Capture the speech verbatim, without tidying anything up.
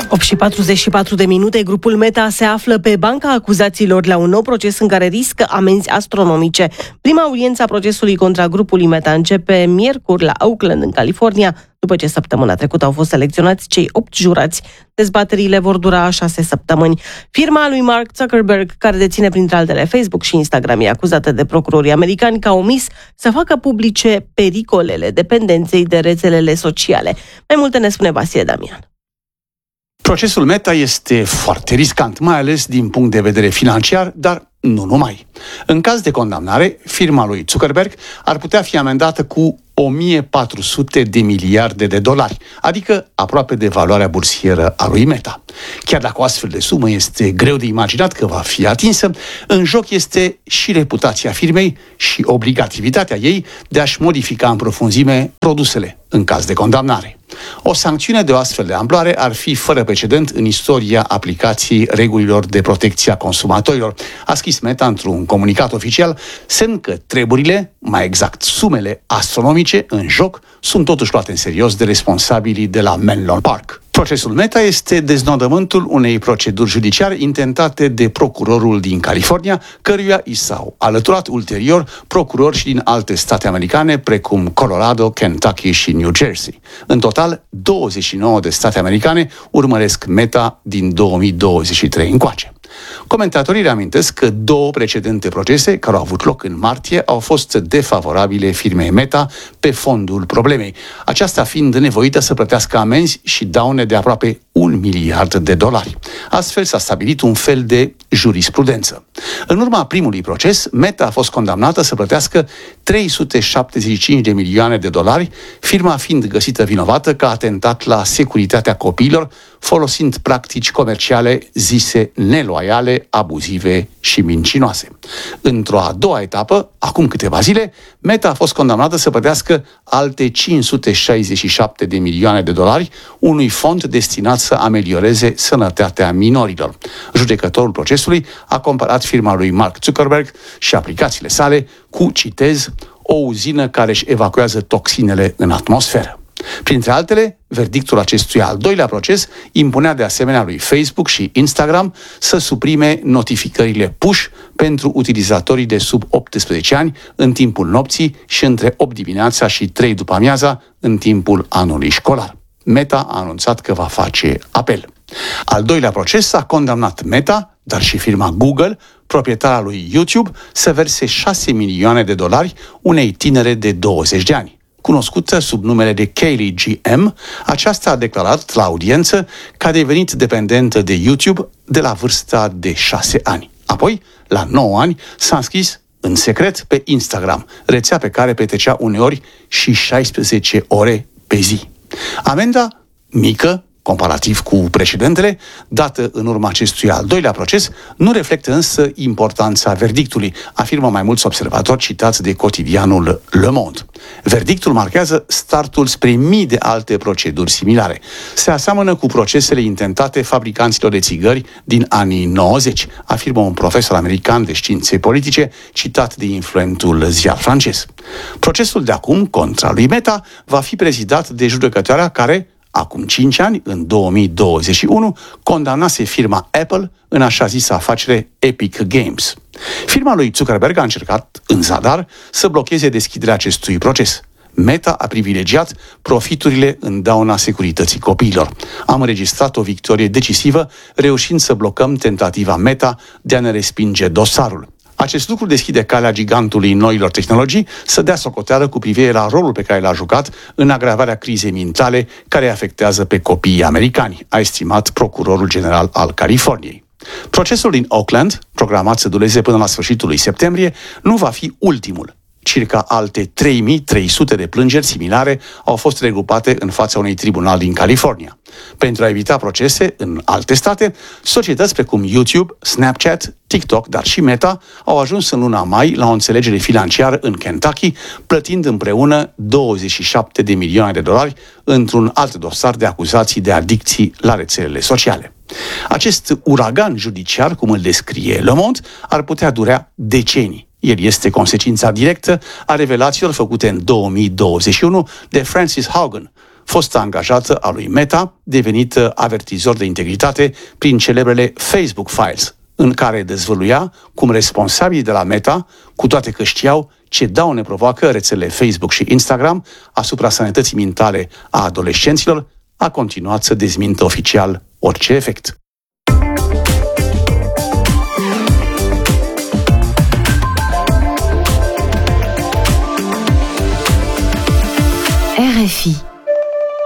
opt și patruzeci și patru de minute, grupul Meta se află pe banca acuzațiilor la un nou proces în care riscă amenzi astronomice. Prima audiență a procesului contra grupului Meta începe miercuri la Oakland, în California, după ce săptămâna trecută au fost selecționați cei opt jurați. Dezbaterile vor dura șase săptămâni. Firma lui Mark Zuckerberg, care deține printre altele Facebook și Instagram, e acuzată de procurorii americani că a omis să facă publice pericolele dependenței de rețelele sociale. Mai multe ne spune Vasile Damian. Procesul Meta este foarte riscant, mai ales din punct de vedere financiar, dar nu numai. În caz de condamnare, firma lui Zuckerberg ar putea fi amendată cu o mie patru sute de miliarde de dolari, adică aproape de valoarea bursieră a lui Meta. Chiar dacă o astfel de sumă este greu de imaginat că va fi atinsă, în joc este și reputația firmei și obligativitatea ei de a-și modifica în profunzime produsele în caz de condamnare. O sancțiune de o astfel de amploare ar fi fără precedent în istoria aplicației regulilor de protecție a consumatorilor, a scris Meta într-un comunicat oficial, semn că treburile, mai exact sumele astronomice în joc, sunt totuși luate în serios de responsabilii de la Menlo Park. Procesul Meta este deznodământul unei proceduri judiciare intentate de procurorul din California, căruia i s-au alăturat ulterior procurori și din alte state americane, precum Colorado, Kentucky și New Jersey. În total, douăzeci și nouă de state americane urmăresc Meta din două mii douăzeci și trei încoace. Comentatorii reamintesc că două precedente procese care au avut loc în martie au fost defavorabile firmei Meta pe fondul problemei, aceasta fiind nevoită să plătească amenzi și daune de aproape un miliard de dolari. Astfel s-a stabilit un fel de jurisprudență. În urma primului proces, Meta a fost condamnată să plătească trei sute șaptezeci și cinci de milioane de dolari, firma fiind găsită vinovată că a atentat la securitatea copiilor, folosind practici comerciale zise neloiale, abuzive și mincinoase. Într-o a doua etapă, acum câteva zile, Meta a fost condamnată să plătească alte cinci sute șaizeci și șapte de milioane de dolari unui fond destinat să amelioreze sănătatea minorilor. Judecătorul procesului a comparat firma lui Mark Zuckerberg și aplicațiile sale cu, citez, o uzină care își evacuează toxinele în atmosferă. Printre altele, verdictul acestui al doilea proces impunea de asemenea lui Facebook și Instagram să suprime notificările push pentru utilizatorii de sub optsprezece ani în timpul nopții și între opt dimineața și trei după amiaza în timpul anului școlar. Meta a anunțat că va face apel. Al doilea proces a condamnat Meta, dar și firma Google, proprietara lui YouTube, să verse șase milioane de dolari unei tinere de douăzeci de ani. Cunoscută sub numele de Kaylee G M, aceasta a declarat la audiență că a devenit dependentă de YouTube de la vârsta de șase ani. Apoi, la nouă ani, s-a înscris în secret pe Instagram, rețea pe care petrecea uneori și șaisprezece ore pe zi. Amenda, mică, comparativ cu precedentele, dată în urma acestui al doilea proces, nu reflectă însă importanța verdictului, afirmă mai mulți observatori citați de cotidianul Le Monde. Verdictul marchează startul spre mii de alte proceduri similare. Se aseamănă cu procesele intentate fabricanților de țigări din anii nouăzeci, afirmă un profesor american de științe politice, citat de influentul ziar francez. Procesul de acum, contra lui Meta, va fi prezidat de judecătoarea care, acum cinci ani, în două mii douăzeci și unu, condamnase firma Apple în așa zisă afacere Epic Games. Firma lui Zuckerberg a încercat, în zadar, să blocheze deschiderea acestui proces. Meta a privilegiat profiturile în dauna securității copiilor. Am înregistrat o victorie decisivă, reușind să blocăm tentativa Meta de a ne respinge dosarul. Acest lucru deschide calea gigantului noilor tehnologii să dea socoteală cu privire la rolul pe care l-a jucat în agravarea crizei mentale care afectează pe copiii americani, a estimat procurorul general al Californiei. Procesul din Oakland, programat să dureze până la sfârșitul lui septembrie, nu va fi ultimul. Circa alte trei mii trei sute de plângeri similare au fost regrupate în fața unui tribunal din California. Pentru a evita procese în alte state, societăți precum YouTube, Snapchat, TikTok, dar și Meta au ajuns în luna mai la o înțelegere financiară în Kentucky, plătind împreună douăzeci și șapte de milioane de dolari într-un alt dosar de acuzații de adicții la rețelele sociale. Acest uragan judiciar, cum îl descrie Le Monde, ar putea dura decenii. El este consecința directă a revelațiilor făcute în două mii douăzeci și unu de Frances Haugen, fosta angajată a lui Meta, devenită avertizor de integritate prin celebrele Facebook Files, în care dezvăluia cum responsabilii de la Meta, cu toate că știau ce daune provoacă rețelele Facebook și Instagram asupra sănătății mentale a adolescenților, a continuat să dezmintă oficial orice efect.